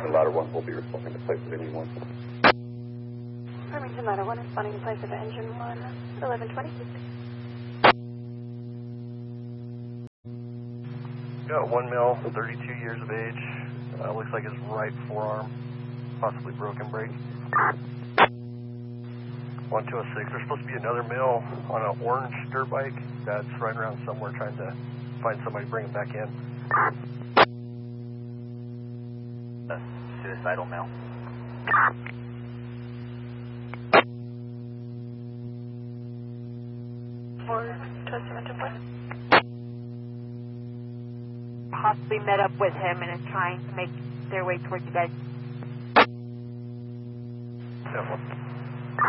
The latter one will be responding to place of engine 1. Farmington Ladder 1 responding to place of engine 1, 1120. Got 1 male, 32 years of age. Looks like his right forearm, possibly broken brake. 1206. There's supposed to be another male on an orange dirt bike that's riding around somewhere trying to find somebody to bring him back in. Suicidal male. Possibly met up with him and is trying to make their way towards you guys. Yeah,